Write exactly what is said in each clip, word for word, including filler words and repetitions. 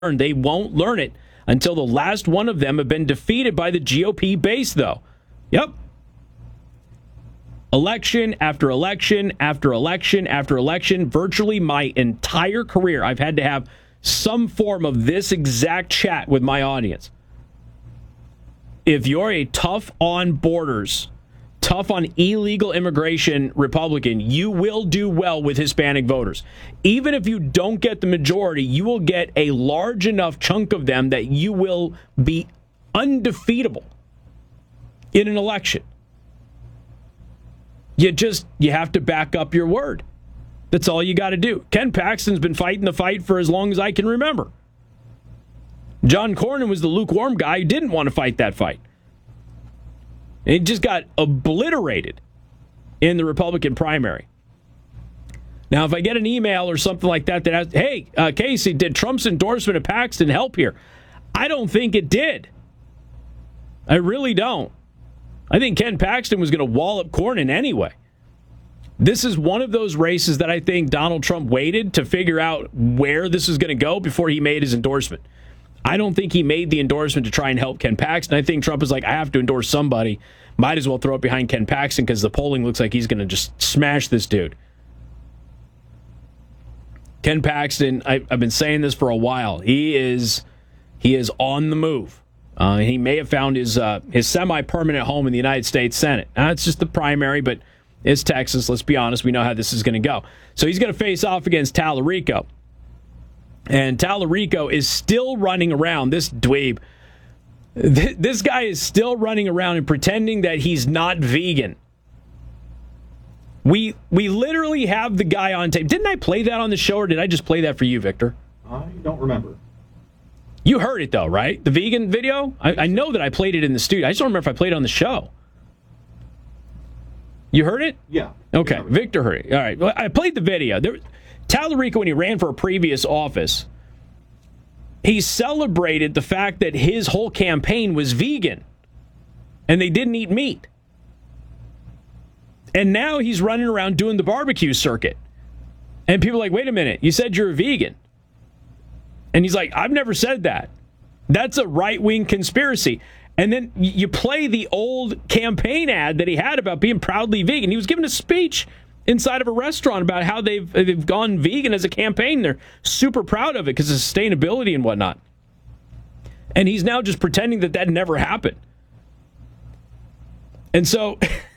learn. They won't learn it until the last one of them have been defeated by the G O P base, though. Yep. Election after election after election after election. Virtually my entire career, I've had to have some form of this exact chat with my audience. If you're a tough on borders, tough on illegal immigration Republican, you will do well with Hispanic voters. Even if you don't get the majority, you will get a large enough chunk of them that you will be undefeatable in an election. You just, you have to back up your word. That's all you got to do. Ken Paxton's been fighting the fight for as long as I can remember. John Cornyn was the lukewarm guy who didn't want to fight that fight. It just got obliterated in the Republican primary. Now, if I get an email or something like that that asks, hey, uh, Casey, did Trump's endorsement of Paxton help here? I don't think it did. I really don't. I think Ken Paxton was going to wall up Cornyn anyway. This is one of those races that I think Donald Trump waited to figure out where this is going to go before he made his endorsement. I don't think he made the endorsement to try and help Ken Paxton. I think Trump is like, I have to endorse somebody. Might as well throw it behind Ken Paxton because the polling looks like he's going to just smash this dude. Ken Paxton, I, I've been saying this for a while. He is he is on the move. Uh, he may have found his uh, his semi-permanent home in the United States Senate. Now, it's just the primary, but it's Texas. Let's be honest. We know how this is going to go. So he's going to face off against Tallarico. And Tallarico is still running around, this dweeb. Th- this guy is still running around and pretending that he's not vegan. We we literally have the guy on tape. Didn't I play that on the show, or did I just play that for you, Victor? I don't remember. You heard it, though, right? The vegan video? I, I know that I played it in the studio. I just don't remember if I played it on the show. You heard it? Yeah. Okay, yeah, Victor heard it. All right, well, I played the video. There, Tallarico, when he ran for a previous office, he celebrated the fact that his whole campaign was vegan and they didn't eat meat. And now he's running around doing the barbecue circuit. And people are like, wait a minute, you said you're a vegan. And he's like, I've never said that. That's a right-wing conspiracy. And then you play the old campaign ad that he had about being proudly vegan. He was giving a speech inside of a restaurant about how they've they've gone vegan as a campaign. They're super proud of it because of sustainability and whatnot. And he's now just pretending that that never happened. And so,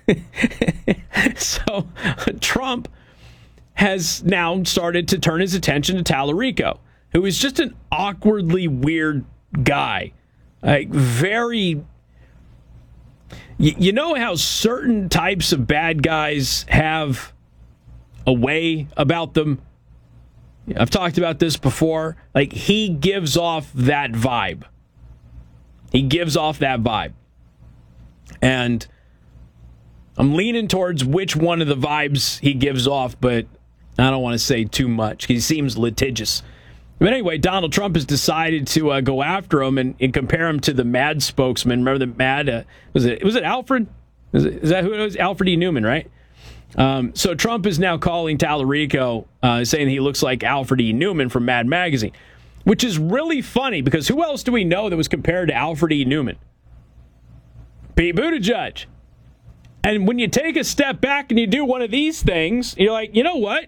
so Trump has now started to turn his attention to Tallarico, who is just an awkwardly weird guy. Like, very... You know how certain types of bad guys have a way about them? I've talked about this before. Like, he gives off that vibe. He gives off that vibe. And I'm leaning towards which one of the vibes he gives off, but I don't want to say too much. He seems litigious. But anyway, Donald Trump has decided to uh, go after him and, and compare him to the MAD spokesman. Remember the MAD? Uh, was it was it Alfred? Is, it, is that who it was? Alfred E. Newman, right? Um, so Trump is now calling Tallarico, uh, saying he looks like Alfred E. Newman from Mad Magazine, which is really funny because who else do we know that was compared to Alfred E. Newman? Pete Buttigieg. And when you take a step back and you do one of these things, you're like, you know what?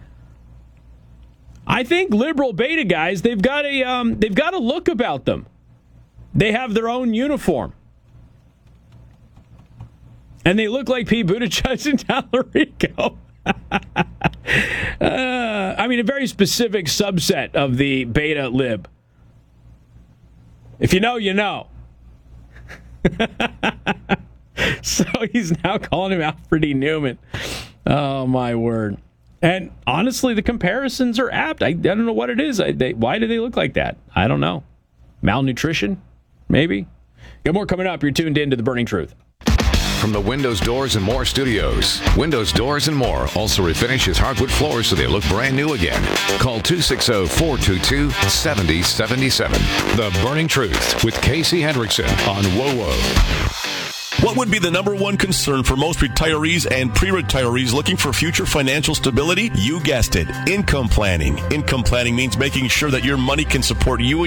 I think liberal beta guys, they've got a um, they've got a look about them. They have their own uniform. And they look like Pete Buttigieg and Tallarico. uh, I mean, a very specific subset of the beta lib. If you know, you know. So he's now calling him Alfred E. Newman. Oh, my word. And honestly, the comparisons are apt. I, I don't know what it is. I, they, why do they look like that? I don't know. Malnutrition? Maybe? Got more coming up. You're tuned in to The Burning Truth. From the Windows, Doors, and More studios. Windows, Doors, and More also refinishes hardwood floors so they look brand new again. Call two six zero, four two two, seven zero seven seven. The Burning Truth with Casey Hendrickson on W O W O. What would be the number one concern for most retirees and pre-retirees looking for future financial stability? You guessed it, income planning. Income planning means making sure that your money can support you and